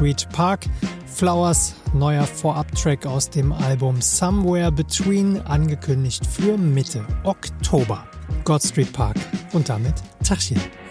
Street Park. Flowers, neuer Vorab-Track aus dem Album Somewhere Between, angekündigt für Mitte Oktober. God Street Park und damit Tachchen.